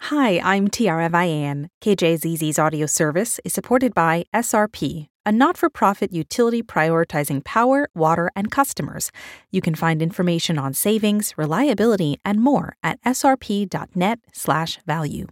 Hi, I'm Tiara Vian. KJZZ's audio service is supported by SRP, a not-for-profit utility prioritizing power, water, and customers. You can find information on savings, reliability, and more at srp.net/value.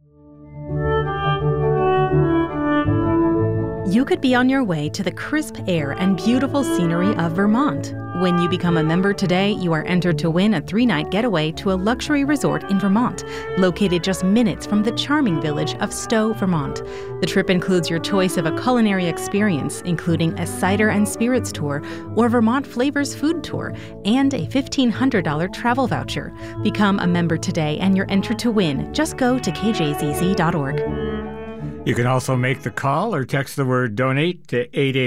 You could be on your way to the crisp air and beautiful scenery of Vermont. When you become a member today, you are entered to win a 3-night getaway to a luxury resort in Vermont, located just minutes from the charming village of Stowe, Vermont. The trip includes your choice of a culinary experience, including a cider and spirits tour or Vermont Flavors food tour, and a $1,500 travel voucher. Become a member today and you're entered to win. Just go to kjzz.org. You can also make the call or text the word DONATE to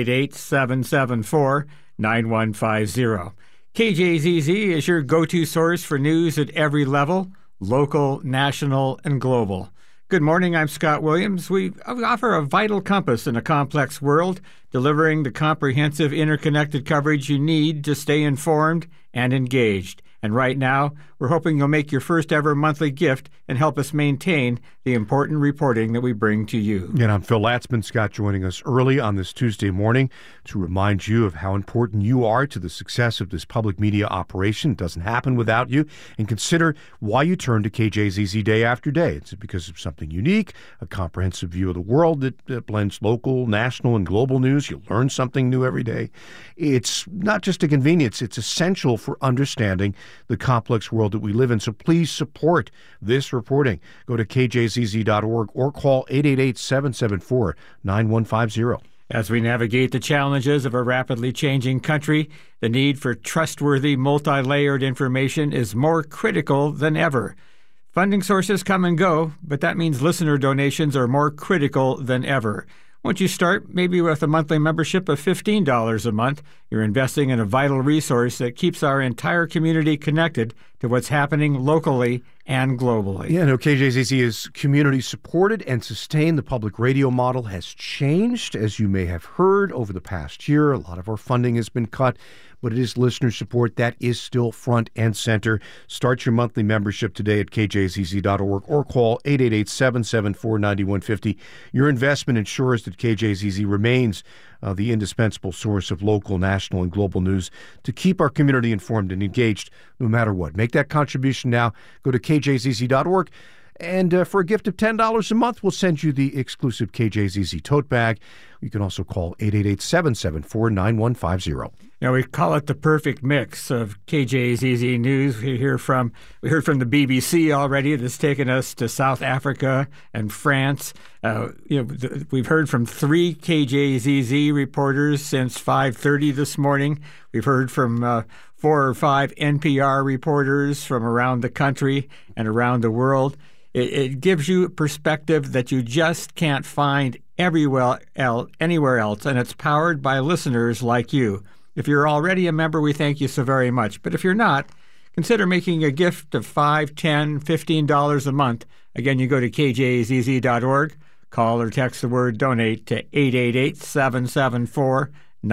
888-774-9150. KJZZ is your go-to source for news at every level, local, national, and global. Good morning, I'm Scott Williams. We offer a vital compass in a complex world, delivering the comprehensive, interconnected coverage you need to stay informed and engaged. And right now, we're hoping you'll make your first ever monthly gift and help us maintain the important reporting that we bring to you. And I'm Phil Latzman. Scott joining us early on this Tuesday morning to remind you of how important you are to the success of this public media operation. It doesn't happen without you. And consider why you turn to KJZZ day after day. It's because of something unique, a comprehensive view of the world that blends local, national, and global news. You learn something new every day. It's not just a convenience. It's essential for understanding the complex world that we live in. So please support this reporting. Go to kjzz.org or call 888-774-9150. As we navigate the challenges of a rapidly changing country, the need for trustworthy, multi-layered information is more critical than ever. Funding sources come and go, but that means listener donations are more critical than ever. Once you start, maybe with a monthly membership of $15 a month, you're investing in a vital resource that keeps our entire community connected to what's happening locally and globally. Yeah, no, KJZZ is community supported and sustained. The public radio model has changed, as you may have heard over the past year. A lot of our funding has been cut, but it is listener support that is still front and center. Start your monthly membership today at kjzz.org or call 888-774-9150. Your investment ensures that KJZZ remains the indispensable source of local, national, and global news to keep our community informed and engaged no matter what. Make that contribution now. Go to kjzz.org. And for a gift of $10 a month, we'll send you the exclusive KJZZ tote bag. You can also call 888-774-9150. You know, we call it the perfect mix of KJZZ news. We heard from the BBC already. That's taken us to South Africa and France. We've heard from 3 KJZZ reporters since 5:30 this morning. We've heard from 4 or 5 NPR reporters from around the country and around the world. It gives you perspective that you just can't find anywhere else, and it's powered by listeners like you. If you're already a member, we thank you so very much. But if you're not, consider making a gift of $5, $10, $15 a month. Again, you go to kjzz.org, call or text the word DONATE to 888-774-9150.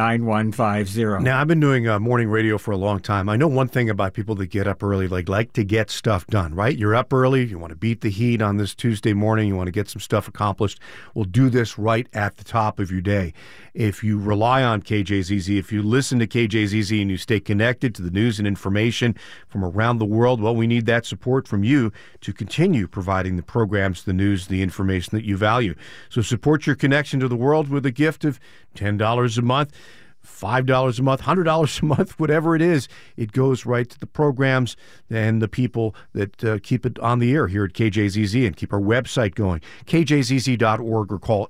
Now, I've been doing morning radio for a long time. I know one thing about people that get up early, like to get stuff done, right? You're up early. You want to beat the heat on this Tuesday morning. You want to get some stuff accomplished. We'll do this right at the top of your day. If you rely on KJZZ, if you listen to KJZZ and you stay connected to the news and information from around the world, well, we need that support from you to continue providing the programs, the news, the information that you value. So support your connection to the world with a gift of $10 a month. $5 a month, $100 a month, whatever it is, it goes right to the programs and the people that keep it on the air here at KJZZ and keep our website going. KJZZ.org or call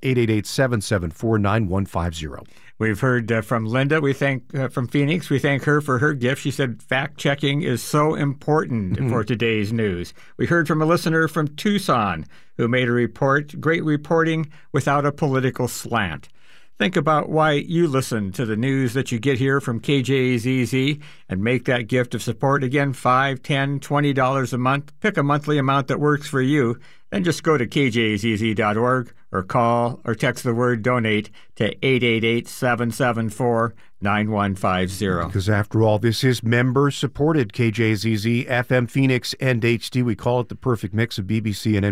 888-774-9150. We've heard from Linda. We thank from Phoenix. We thank her for her gift. She said fact-checking is so important for today's news. We heard from a listener from Tucson who made a report, great reporting without a political slant. Think about why you listen to the news that you get here from KJZZ and make that gift of support. Again, $5, $10, $20 a month. Pick a monthly amount that works for you. Then just go to kjzz.org or call or text the word DONATE to 888-774-9150. Because after all, this is member-supported KJZZ, FM Phoenix, and HD. We call it the perfect mix of BBC and